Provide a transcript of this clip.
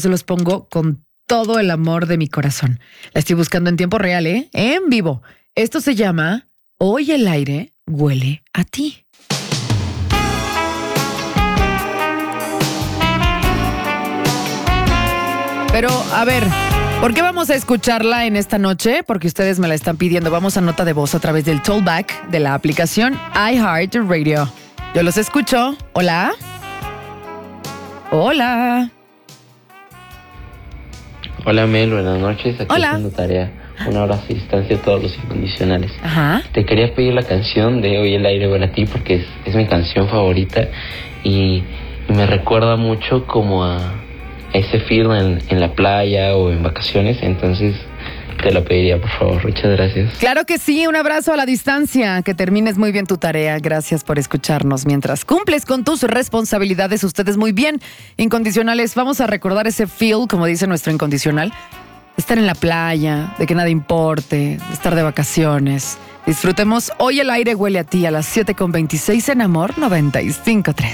se los pongo con todo el amor de mi corazón. La estoy buscando en tiempo real, en vivo. Esto se llama Hoy el aire huele a ti. Pero, a ver, ¿por qué vamos a escucharla en esta noche? Porque ustedes me la están pidiendo. Vamos a nota de voz a través del tollback de la aplicación iHeartRadio. Yo los escucho. Hola. Hola. Hola Mel, buenas noches. Aquí Hola. haciendo tarea. Una hora a distancia, todos los incondicionales. Ajá. Te quería pedir la canción de Hoy el aire huele a ti porque es mi canción favorita y me recuerda mucho como a ese film en la playa o en vacaciones. Entonces te la pediría, por favor. Muchas gracias. Claro que sí, un abrazo a la distancia. Que termines muy bien tu tarea. Gracias por escucharnos. Mientras cumples con tus responsabilidades, ustedes muy bien. Incondicionales, vamos a recordar ese feel, como dice nuestro incondicional. Estar en la playa, de que nada importe, de estar de vacaciones. Disfrutemos Hoy el aire huele a ti a las 7:26 en Amor 95.3.